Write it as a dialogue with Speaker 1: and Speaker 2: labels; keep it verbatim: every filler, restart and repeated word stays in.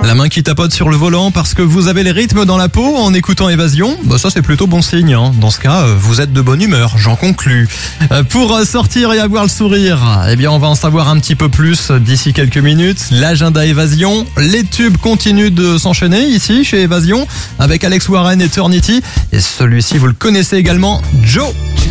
Speaker 1: La main qui tapote sur le volant parce que vous avez les rythmes dans la peau en écoutant Évasion, bah ça c'est plutôt bon signe. Hein. Dans ce cas, vous êtes de bonne humeur, j'en conclus. Pour sortir et avoir le sourire, eh bien on va en savoir un petit peu plus d'ici quelques minutes. L'agenda Évasion, les tubes continuent de s'enchaîner ici chez Évasion avec Alex Warren et Eternity. Et celui-ci vous le connaissez également, Joe.